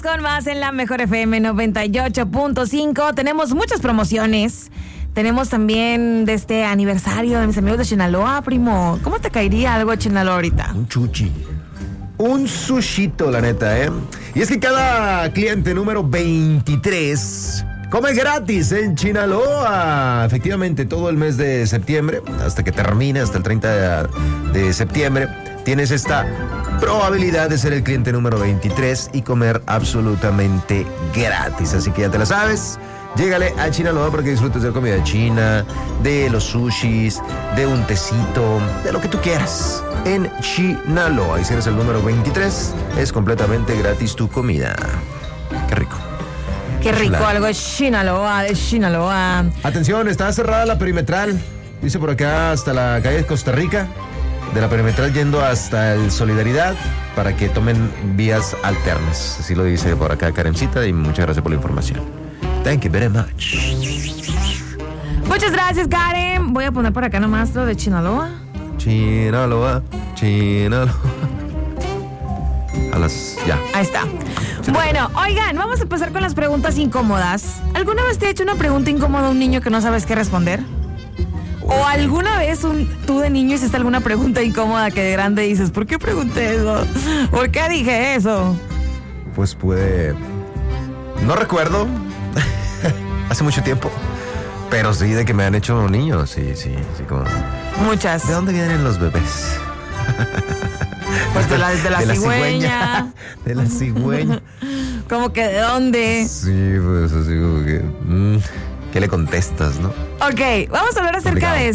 Con más en la Mejor FM 98.5. Tenemos muchas promociones. Tenemos también de este aniversario de mis amigos de Sinaloa, primo. ¿Cómo te caería algo de Sinaloa ahorita? Un chuchi. Un sushito, la neta, ¿eh? Y es que cada cliente número 23 come gratis en Sinaloa. Efectivamente, todo el mes de septiembre, hasta que termine, hasta el 30 de septiembre, tienes esta probabilidad de ser el cliente número 23 y comer absolutamente gratis. Así que ya te la sabes. Llégale a Sinaloa para que disfrutes de comida china, de los sushis, de un tecito, de lo que tú quieras. En Sinaloa. Y si eres el número 23, es completamente gratis tu comida. Qué rico. Qué rico, algo de Sinaloa. Atención, está cerrada la perimetral. Dice por acá hasta la calle de Costa Rica. De la perimetral yendo hasta el Solidaridad para que tomen vías alternas. Así lo dice por acá Karencita y muchas gracias por la información. Thank you very much. Muchas gracias, Karen. Voy a poner por acá nomás lo de Sinaloa. Sinaloa. Ya. Ahí está. Bueno, oigan, vamos a empezar con las preguntas incómodas. ¿Alguna vez te ha hecho una pregunta incómoda a un niño que no sabes qué responder? ¿O alguna vez tú de niño hiciste alguna pregunta incómoda que de grande dices, ¿por qué pregunté eso? ¿Por qué dije eso? Pues puede... No recuerdo. Hace mucho tiempo. Pero sí, de que me han hecho niños. Sí, como... Muchas. ¿De dónde vienen los bebés? Pues de la cigüeña. De la cigüeña. ¿Cómo que de dónde? Sí, pues así como que... ¿qué le contestas, no? Ok, vamos a hablar acerca de